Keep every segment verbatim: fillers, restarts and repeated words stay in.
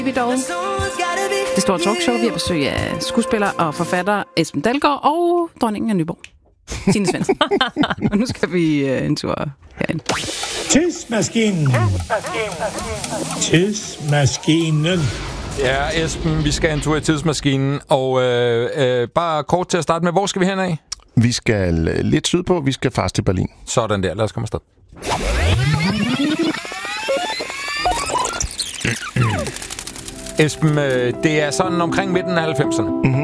Vi dog. Det store talkshow. Vi har besøg af skuespiller og forfatter Esben Dalgaard og dronningen af Nyborg, Signe Svendsen. Og nu skal vi uh, en tur herind. Tidsmaskinen. Tidsmaskinen. Ja, Esben, vi skal en tur i tidsmaskinen. Og øh, øh, bare kort til at starte med, hvor skal vi hen af? Vi skal lidt sydpå. Vi skal faktisk til Berlin. Sådan der. Lad os komme afsted. Esben, det er sådan omkring midten af halvfemserne. Mm-hmm.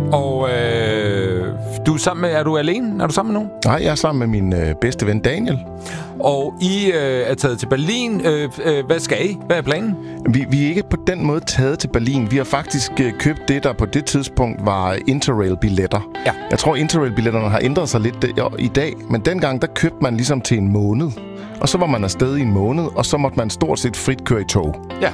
Og øh, du er, sammen med, er du alene? Er du sammen med nogen? Nej, jeg er sammen med min øh, bedste ven Daniel. Og I øh, er taget til Berlin. Øh, øh, hvad skal I? Hvad er planen? Vi, vi er ikke på den måde taget til Berlin. Vi har faktisk øh, købt det, der på det tidspunkt var Interrail-billetter. Ja. Jeg tror, Interrail-billetterne har ændret sig lidt øh, i dag. Men dengang, der købte man ligesom til en måned. Og så var man afsted i en måned, og så måtte man stort set frit køre i tog. Ja.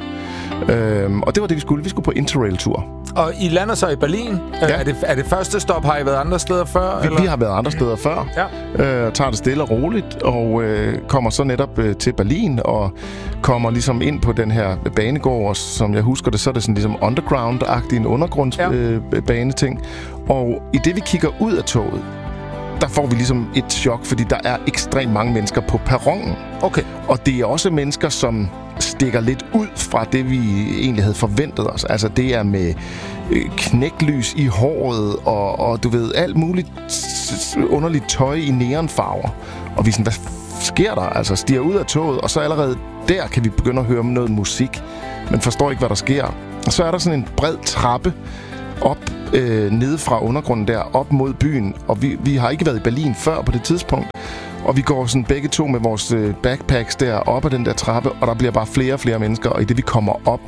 Øhm, og det var det, vi skulle. Vi skulle på Interrail-tur. Og I lander så i Berlin. Ja. Er, det, er det første stop? Har I været andre steder før? Vi, eller? vi har været andre steder før. Ja. Øh, tager det stille og roligt, og øh, kommer så netop øh, til Berlin, og kommer ligesom ind på den her banegård, og som jeg husker det, så er det sådan ligesom underground-agtig, en undergrundsbaneting. Ja. Øh, og i det, vi kigger ud af toget, der får vi ligesom et chok, fordi der er ekstremt mange mennesker på perronen. Okay. Og det er også mennesker, som stikker lidt ud fra det, vi egentlig havde forventet os. Altså, det er med øh, knæklys i håret, og, og du ved, alt muligt underligt tøj i neonfarver. Og vi er sådan, hvad sker der? Altså, stiger ud af toget, og så allerede der kan vi begynde at høre noget musik, men forstår ikke, hvad der sker. Og så er der sådan en bred trappe op øh, nede fra undergrunden der, op mod byen. Og vi, vi har ikke været i Berlin før på det tidspunkt. Og vi går sådan begge to med vores øh, backpacks der op ad den der trappe, og der bliver bare flere og flere mennesker. Og i det vi kommer op,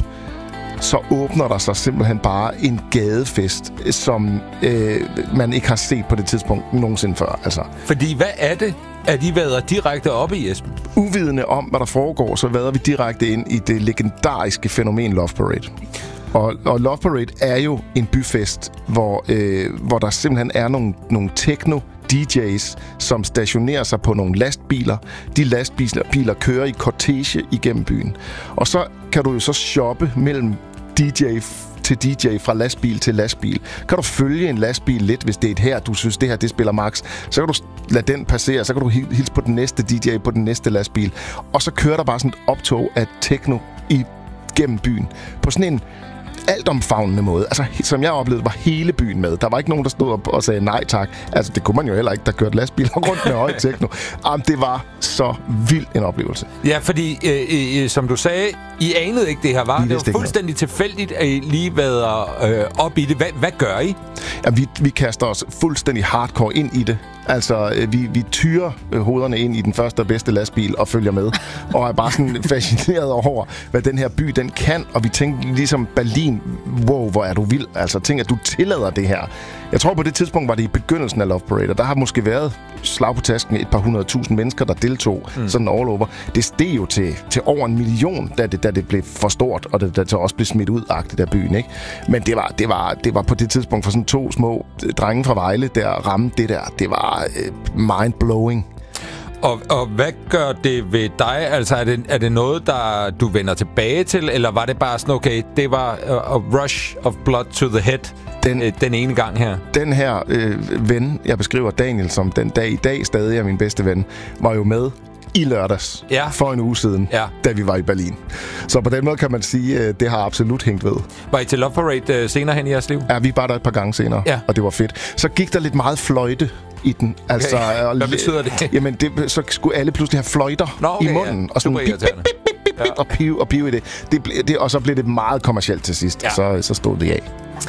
så åbner der sig simpelthen bare en gadefest, som øh, man ikke har set på det tidspunkt nogensinde før. Altså. Fordi hvad er det, at I vader direkte op i, Esben? Uvidende om, hvad der foregår, så vader vi direkte ind i det legendariske fænomen Love Parade. Og, og Love Parade er jo en byfest, hvor, øh, hvor der simpelthen er nogle, nogle techno D J's, som stationerer sig på nogle lastbiler. De lastbiler kører i kortege igennem byen. Og så kan du jo så shoppe mellem D J til D J, fra lastbil til lastbil. Kan du følge en lastbil lidt, hvis det er et her, du synes, det her, det spiller max. Så kan du lade den passere, så kan du hilse på den næste D J på den næste lastbil. Og så kører der bare sådan et optog af techno i gennem byen. På sådan en altomfavnende måde. Altså, som jeg oplevede, var hele byen med. Der var ikke nogen, der stod op og sagde nej tak. Altså, det kunne man jo heller ikke, der kørte lastbiler rundt med høj techno. Jamen, det var så vild en oplevelse. Ja, fordi, øh, øh, som du sagde, I anede ikke det her, var. Det var fuldstændig noget. Tilfældigt, at I lige været øh, op i det. Hvad, hvad gør I? Ja, vi, vi kaster os fuldstændig hardcore ind i det. Altså, vi, vi tyrer hovederne ind i den første og bedste lastbil og følger med. Og er bare sådan fascineret over, hvad den her by, den kan. Og vi tænkte ligesom Berlin, wow, hvor er du vild. Altså, tænk, at du tillader det her. Jeg tror, på det tidspunkt var det i begyndelsen af Love Parade, og der har måske været slag på tasken et par hundrede tusind mennesker, der deltog mm. sådan all over. Det steg jo til, til over en million, da det, da det blev for stort, og det, da det også blev smidt ud-agtigt af byen, ikke? Men det var, det, var, det var på det tidspunkt for sådan to små drenge fra Vejle, der ramte det der. Det var øh, mind-blowing. Og, og hvad gør det ved dig? Altså, er det, er det noget, der du vender tilbage til, eller var det bare sådan, okay, det var a rush of blood to the head den, øh, den ene gang her? Den her øh, ven, jeg beskriver Daniel som den dag i dag stadig er min bedste ven, var jo med i lørdags ja. for en uge siden, ja. da vi var i Berlin. Så på den måde kan man sige, at det har absolut hængt ved. Var I til Love Parade uh, senere hen i jeres liv? Ja, vi var der et par gange senere, ja. og det var fedt. Så gik der lidt meget fløjte i den. Altså, okay. Hvad betyder det? Jamen, det, så skulle alle pludselig have fløjter Nå, okay, i munden. Ja. Og sådan bip, bip, bip, bip, bip, ja. og pive og pive i det. det, det og så blev det meget kommercielt til sidst. Ja. Så, så stod det af.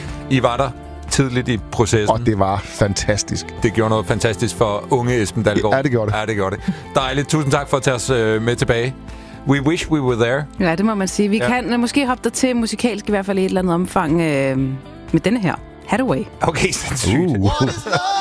I var der tidligt i processen. Og det var fantastisk. Det gjorde noget fantastisk for unge Esben Dalgaard. Ja, det gjorde det. Ja, det gjorde det. Dejligt. Tusind tak for at tage os øh, med tilbage. We wish we were there. Ja, det må man sige. Vi ja. kan uh, måske hoppe der til musikalsk i hvert fald i et eller andet omfang øh, med denne her. Hathaway. Okay, sindssygt. Uh.